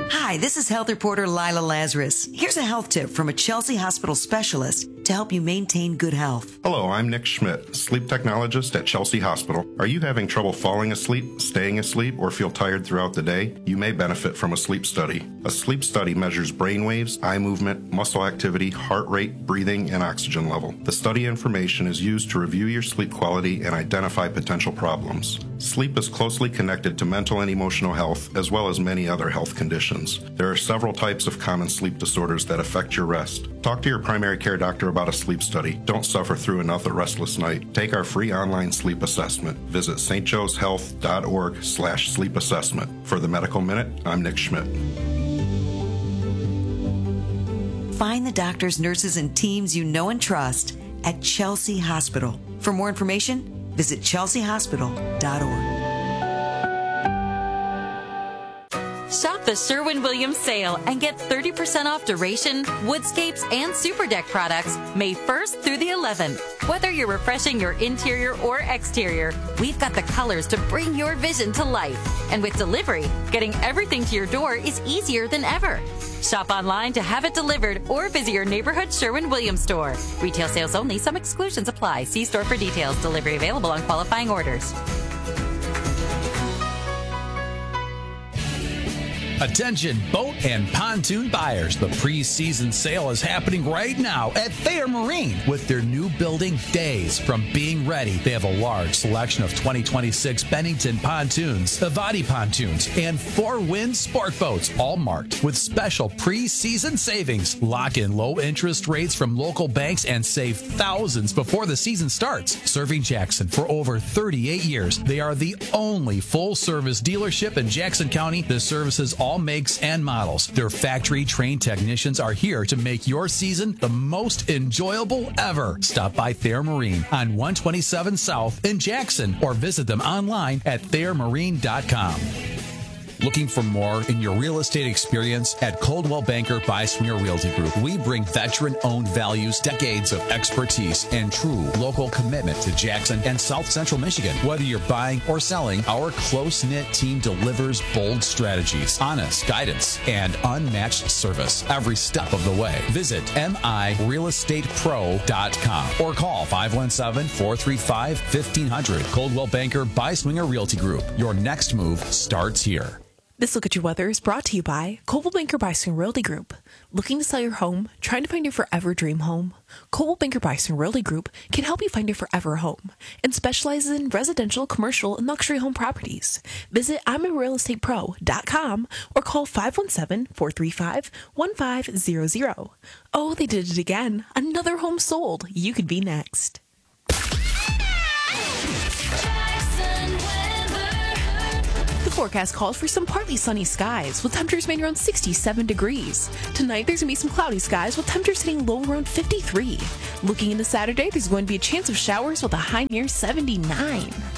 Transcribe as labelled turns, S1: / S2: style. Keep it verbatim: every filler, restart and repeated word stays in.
S1: Hi, this is health reporter Lila Lazarus. Here's a health tip from a Chelsea Hospital specialist to help you maintain good health.
S2: Hello, I'm Nick Schmidt, sleep technologist at Chelsea Hospital. Are you having trouble falling asleep, staying asleep, or feel tired throughout the day? You may benefit from a sleep study. A sleep study measures brain waves, eye movement, muscle activity, heart rate, breathing, and oxygen level. The study information is used to review your sleep quality and identify potential problems. Sleep is closely connected to mental and emotional health, as well as many other health conditions. There are several types of common sleep disorders that affect your rest. Talk to your primary care doctor about a sleep study. Don't suffer through another restless night. Take our free online sleep assessment. Visit stjoeshealth.org slash sleep assessment. For the Medical Minute, I'm Nick Schmidt.
S1: Find the doctors, nurses, and teams you know and trust at Chelsea Hospital. For more information, visit chelsea hospital dot org.
S3: Shop the Sherwin-Williams sale and get thirty percent off Duration, Woodscapes, and Super Deck products May first through the eleventh. Whether you're refreshing your interior or exterior, we've got the colors to bring your vision to life. And with delivery, getting everything to your door is easier than ever. Shop online to have it delivered or visit your neighborhood Sherwin-Williams store. Retail sales only. Some exclusions apply. See store for details. Delivery available on qualifying orders.
S4: Attention boat and pontoon buyers. The pre-season sale is happening right now at Thayer Marine with their new building Days from Being Ready. They have a large selection of twenty twenty-six Bennington pontoons, Avati pontoons, and Four Wind sport boats, all marked with special pre-season savings. Lock in low interest rates from local banks and save thousands before the season starts. Serving Jackson for over thirty-eight years, they are the only full-service dealership in Jackson County that services all all makes and models. Their factory-trained technicians are here to make your season the most enjoyable ever. Stop by Thayer Marine on one twenty-seven South in Jackson or visit them online at thayer marine dot com. Looking for more in your real estate experience? At Coldwell Banker by Swinger Realty Group, we bring veteran-owned values, decades of expertise, and true local commitment to Jackson and South Central Michigan. Whether you're buying or selling, our close-knit team delivers bold strategies, honest guidance, and unmatched service every step of the way. Visit m i real estate pro dot com or call five one seven, four three five, fifteen hundred. Coldwell Banker by Swinger Realty Group. Your next move starts here.
S5: This Look at Your Weather is brought to you by Coldwell Banker by Swinger Realty Group. Looking to sell your home? Trying to find your forever dream home? Coldwell Banker by Swinger Realty Group can help you find your forever home and specializes in residential, commercial, and luxury home properties. Visit I'm a real estate pro dot com or call five one seven, four three five, one five zero zero. Oh, they did it again. Another home sold. You could be next. The forecast calls for some partly sunny skies with temperatures made around sixty-seven degrees. Tonight, there's going to be some cloudy skies with temperatures hitting low around fifty-three. Looking into Saturday, there's going to be a chance of showers with a high near seventy-nine.